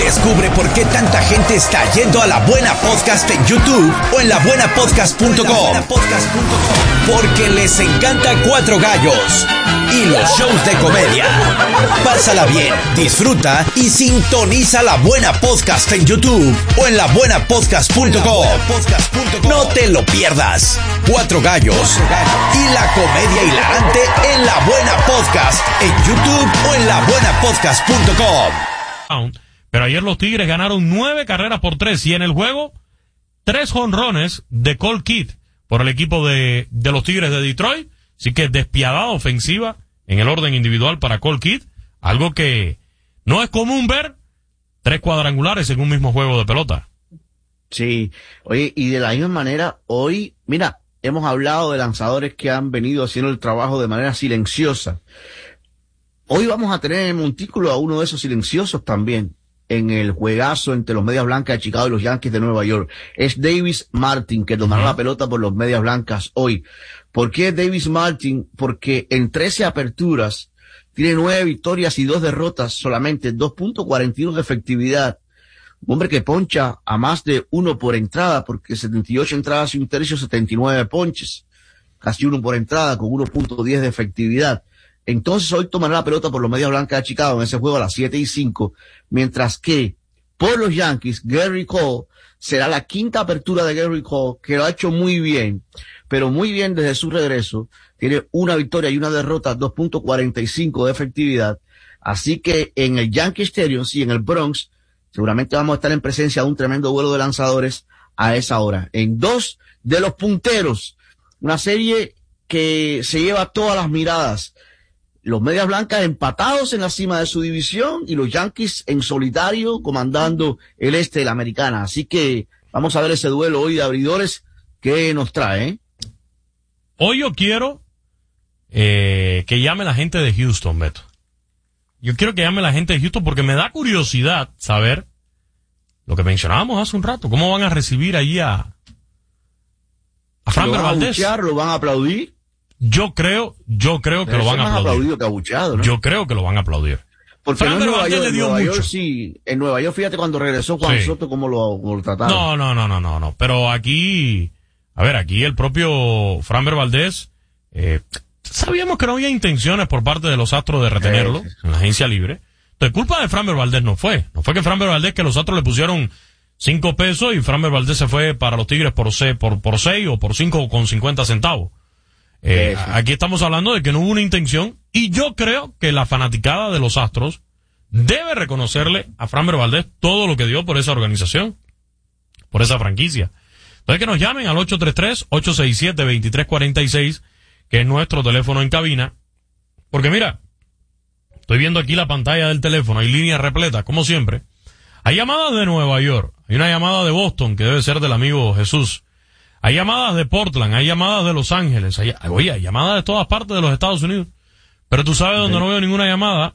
Descubre por qué tanta gente está yendo a La Buena Podcast en YouTube o en labuenapodcast.com. Porque les encanta Cuatro Gallos y los shows de comedia. Pásala bien, disfruta y sintoniza La Buena Podcast en YouTube o en labuenapodcast.com. No te lo pierdas. Cuatro Gallos y la comedia hilarante en La Buena Podcast en YouTube o en labuenapodcast.com. Pero ayer los Tigres ganaron 9 carreras por 3 y en el juego 3 jonrones de Colt Kidd por el equipo de los Tigres de Detroit. Así que despiadada ofensiva en el orden individual para Colt Kidd, algo que no es común ver, 3 cuadrangulares en un mismo juego de pelota. Sí, oye, y de la misma manera, hoy, mira, hemos hablado de lanzadores que han venido haciendo el trabajo de manera silenciosa. Hoy vamos a tener en el montículo a uno de esos silenciosos también, en el juegazo entre los Medias Blancas de Chicago y los Yankees de Nueva York. Es Davis Martin, que tomará la pelota por los Medias Blancas hoy. ¿Por qué Davis Martin? Porque en 13 aperturas tiene 9 victorias y 2 derrotas, solamente 2.41 de efectividad. Un hombre que poncha a más de 1 por entrada, porque 78 entradas y un tercio, 79 ponches. Casi 1 por entrada, con 1.10 de efectividad. Entonces hoy tomará la pelota por los Medias Blancas de Chicago en ese juego a las 7:05, mientras que por los Yankees, Gary Cole, será la quinta apertura de Gary Cole, que lo ha hecho muy bien, pero muy bien desde su regreso. Tiene 1 victoria y 1 derrota, 2.45 de efectividad. Así que en el Yankee Stadium, sí, en el Bronx, seguramente vamos a estar en presencia de un tremendo vuelo de lanzadores a esa hora. En 2 de los punteros, una serie que se lleva todas las miradas. Los Medias Blancas empatados en la cima de su división y los Yankees en solitario comandando el este de la Americana. Así que vamos a ver ese duelo hoy de abridores que nos trae. Hoy yo quiero que llame la gente de Houston, Beto. Yo quiero que llame la gente de Houston porque me da curiosidad saber lo que mencionábamos hace un rato. ¿Cómo van a recibir allí a Framber Valdez? ¿Lo van a aplaudir? Yo creo que lo van a aplaudir. Que abucheado, ¿no? Yo creo que lo van a aplaudir. Porque Framber no Valdez le dio mucho. Sí, en Nueva York, fíjate cuando regresó Juan Soto, cómo lo trataron. No. Pero aquí, aquí el propio Framber Valdez, sabíamos que no había intenciones por parte de los Astros de retenerlo en la agencia libre. Entonces, culpa de Framber Valdez no fue que Framber Valdez, que los Astros le pusieron $5 y Framber Valdez se fue para los Tigres por 6 o por 5.50 centavos. Aquí estamos hablando de que no hubo una intención y yo creo que la fanaticada de los Astros debe reconocerle a Framber Valdez todo lo que dio por esa organización, por esa franquicia. Entonces que nos llamen al 833-867-2346, que es nuestro teléfono en cabina, porque mira, estoy viendo aquí la pantalla del teléfono, hay líneas repletas, como siempre. Hay llamadas de Nueva York, hay una llamada de Boston, que debe ser del amigo Jesús. Hay llamadas de Portland, hay llamadas de Los Ángeles, hay llamadas de todas partes de los Estados Unidos. Pero tú sabes donde no veo ninguna llamada.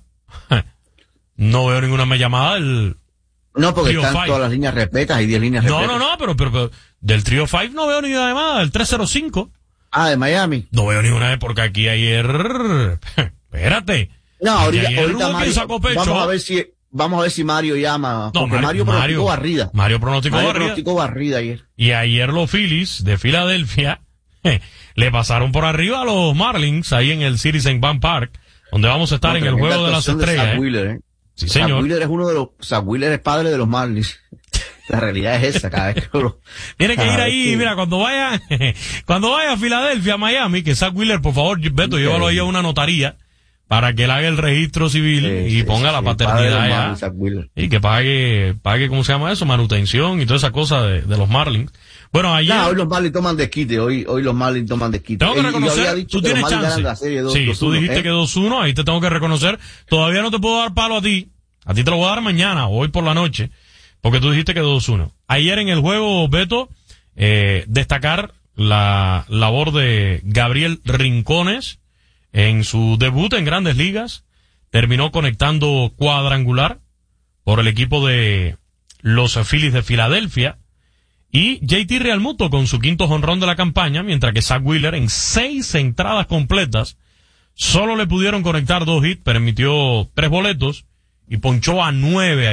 No veo ninguna llamada del... No, porque Trio están 5. todas las líneas repletas, hay 10 líneas repletas. No, pero del Trio 5 no veo ninguna llamada, del 305. Ah, de Miami. No veo ninguna, porque aquí ayer... Espérate. No, ahorita Mario sacó pecho. Vamos a ver si Mario llama. No, porque Mario pronosticó barrida. Mario pronosticó barrida ayer. Y ayer los Phillies de Filadelfia le pasaron por arriba a los Marlins ahí en el Citizens Bank Park, donde vamos a estar en el Juego de las Estrellas. Zach Wheeler, Sí, señor. Zach Wheeler es padre de los Marlins. La realidad es esa, cada vez que Tiene que ir ahí, mira, cuando vaya a Filadelfia, a Miami, que Zach Wheeler, por favor, Beto, llévalo ahí a una notaría para que él haga el registro civil y ponga la paternidad allá. Y que pague, ¿cómo se llama eso? Manutención y toda esa cosa de los Marlins. Bueno, ayer... hoy los Marlins toman desquite, hoy los Marlins toman desquite. Tengo que reconocer, tú tienes chance. Tú dijiste que 2-1, ahí te tengo que reconocer. Todavía no te puedo dar palo a ti te lo voy a dar mañana, o hoy por la noche, porque tú dijiste que 2-1. Ayer en el juego, Beto, destacar la labor de Gabriel Rincones en su debut en Grandes Ligas. Terminó conectando cuadrangular por el equipo de los Phillies de Filadelfia. Y JT Realmuto con su quinto jonrón de la campaña, mientras que Zach Wheeler en 6 entradas completas solo le pudieron conectar 2 hits, permitió 3 boletos y ponchó a 9